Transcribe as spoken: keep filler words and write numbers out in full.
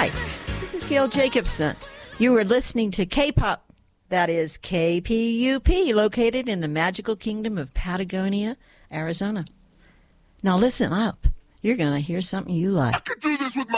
Hi, this is Gail Jacobson. You are listening to K-Pop, that is K P U P, located in the magical kingdom of Patagonia, Arizona. Now listen up. You're going to hear something you like. I could do this with my